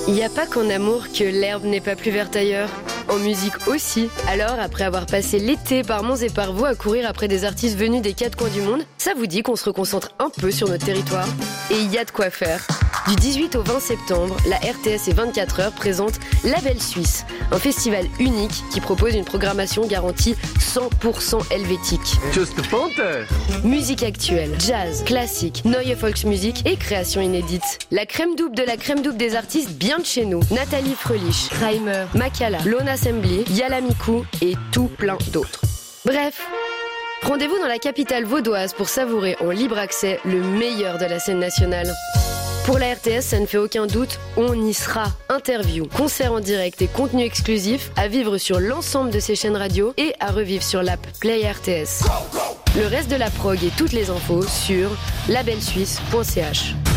Il n'y a pas qu'en amour que l'herbe n'est pas plus verte ailleurs. En musique aussi. Alors, après avoir passé l'été par Mons et par Vaux à courir après des artistes venus des quatre coins du monde, ça vous dit qu'on se reconcentre un peu sur notre territoire? Et il y a de quoi faire. Du 18 au 20 septembre, la RTS et 24 heures présente Label Suisse, un festival unique qui propose une programmation garantie 100% helvétique. Just the Panther. Musique actuelle, jazz, classique, neue Volksmusik et créations inédites. La crème double de la crème double des artistes bien de chez nous. Nathalie Fröhlich, Reimer, Makala, Lone Assembly, Yala Miku et tout plein d'autres. Bref, rendez-vous dans la capitale vaudoise pour savourer en libre accès le meilleur de la scène nationale. Pour la RTS, ça ne fait aucun doute, on y sera. Interviews, concerts en direct et contenus exclusifs à vivre sur l'ensemble de ces chaînes radio et à revivre sur l'app Play RTS. Le reste de la prog et toutes les infos sur labelsuisse.ch.